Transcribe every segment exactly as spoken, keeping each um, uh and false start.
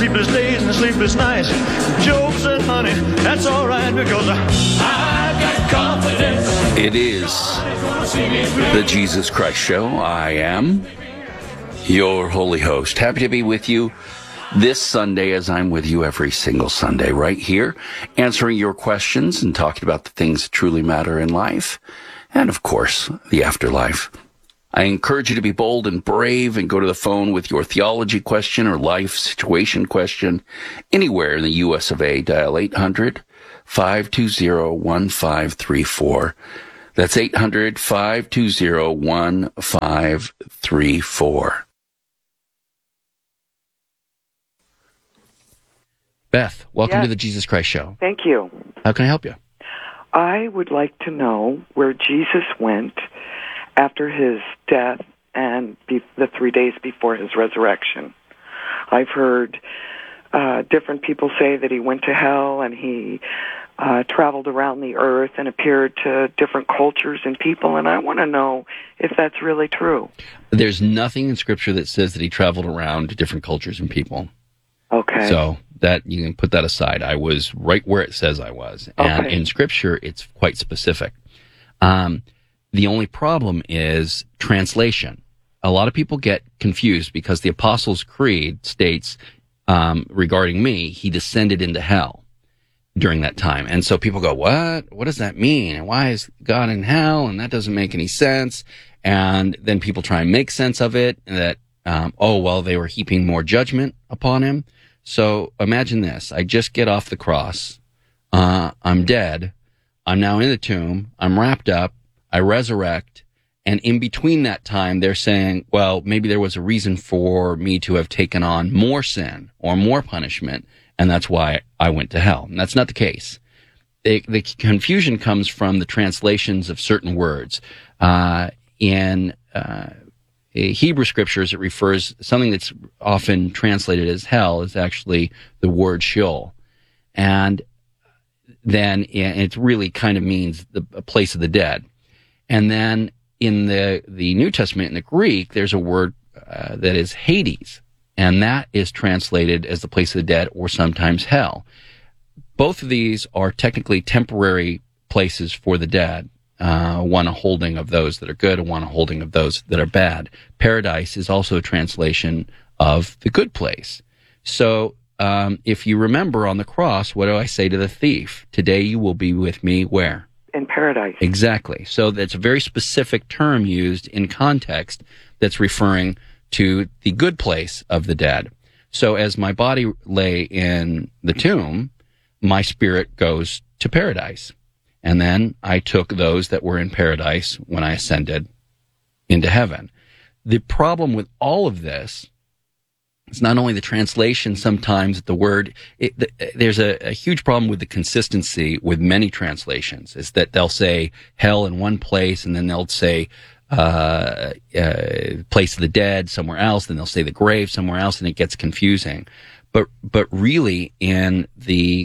sleepless days and sleepless nights. Job said, honey, that's all right because I, I got confidence. It is the Jesus Christ Show. I am your holy host. Happy to be with you this Sunday, as I'm with you every single Sunday, right here, answering your questions and talking about the things that truly matter in life, and of course, the afterlife. I encourage you to be bold and brave and go to the phone with your theology question or life situation question anywhere in the U S of A. Dial eight hundred, five two zero, one five three four. That's eight hundred, five two zero, one five three four. Beth, welcome yes. to the Jesus Christ Show. Thank you. How can I help you? I would like to know where Jesus went after his death and be- the three days before his resurrection. I've heard uh, different people say that he went to hell and he uh, traveled around the earth and appeared to different cultures and people, and I want to know if that's really true. There's nothing in Scripture that says that he traveled around to different cultures and people. Okay. So that you can put that aside. I was right where it says I was. And okay. in Scripture, it's quite specific. Um, the only problem is translation. A lot of people get confused because the Apostles' Creed states, um, regarding me, he descended into hell during that time. And so people go, what? What does that mean? And why is God in hell? And that doesn't make any sense. And then people try and make sense of it, that, um, oh, well, they were heaping more judgment upon him. So imagine this. I just get off the cross. Uh, I'm dead. I'm now in the tomb. I'm wrapped up. I resurrect. And in between that time, they're saying, well, maybe there was a reason for me to have taken on more sin or more punishment, and that's why I went to hell. And that's not the case. The, the confusion comes from the translations of certain words. Uh, in, uh, Hebrew scriptures, it refers, something that's often translated as hell is actually the word Sheol. And then it really kind of means the place of the dead. And then in the, the New Testament, in the Greek, there's a word uh, that is Hades. And that is translated as the place of the dead or sometimes hell. Both of these are technically temporary places for the dead. Uh, one a holding of those that are good and one a holding of those that are bad. Paradise is also a translation of the good place. So um, if you remember on the cross, what do I say to the thief? Today you will be with me where? In paradise. Exactly. So that's a very specific term used in context that's referring to the good place of the dead. So as my body lay in the tomb, my spirit goes to paradise. And then I took those that were in paradise when I ascended into heaven. The problem with all of this is not only the translation, sometimes the word, it, the, there's a, a huge problem with the consistency with many translations, is that they'll say hell in one place and then they'll say uh, uh, place of the dead somewhere else, then they'll say the grave somewhere else, and it gets confusing. But, but really in the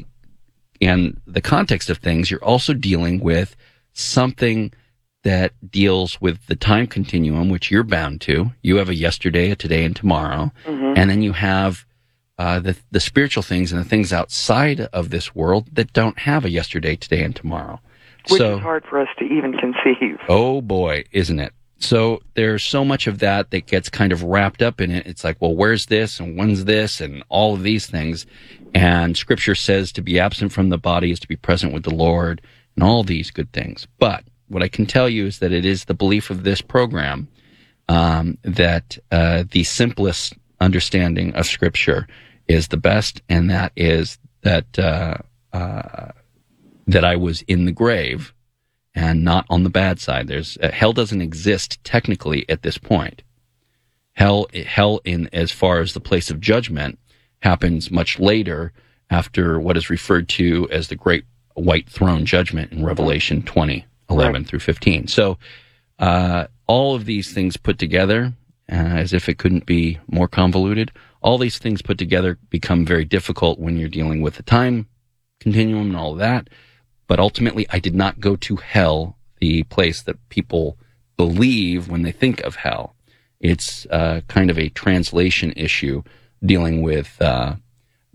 in the context of things, you're also dealing with something that deals with the time continuum, which you're bound to. You have a yesterday, a today, and tomorrow. Mm-hmm. And then you have uh, the, the spiritual things and the things outside of this world that don't have a yesterday, today, and tomorrow. Which so, is hard for us to even conceive. Oh, boy, isn't it? So there's so much of that that gets kind of wrapped up in it. It's like, well, where's this and when's this and all of these things. And Scripture says to be absent from the body is to be present with the Lord and all these good things. But what I can tell you is that it is the belief of this program um, that uh, the simplest understanding of Scripture is the best, and that is that uh, uh, that I was in the grave and not on the bad side. There's uh, hell doesn't exist technically at this point. Hell, hell in as far as the place of judgment happens much later, after what is referred to as the Great White Throne Judgment in Revelation twenty, eleven right. through fifteen. So uh, all of these things put together, uh, as if it couldn't be more convoluted, all these things put together become very difficult when you're dealing with the time continuum and all of that. But ultimately, I did not go to hell, the place that people believe when they think of hell. It's uh, kind of a translation issue dealing with uh,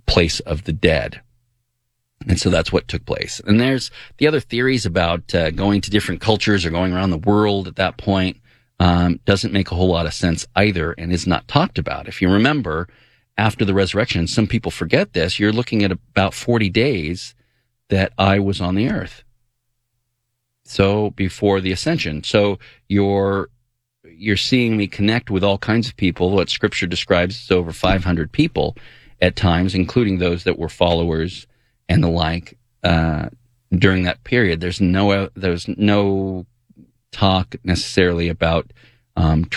place of the dead. And so that's what took place. And there's the other theories about uh, going to different cultures or going around the world at that point. Um, doesn't make a whole lot of sense either and is not talked about. If you remember, after the resurrection, some people forget this, you're looking at about forty days that I was on the earth. So before the ascension. So you're, you're seeing me connect with all kinds of people. What Scripture describes is over five hundred people at times, including those that were followers and the like, uh, during that period. There's no, there's no talk necessarily about, um,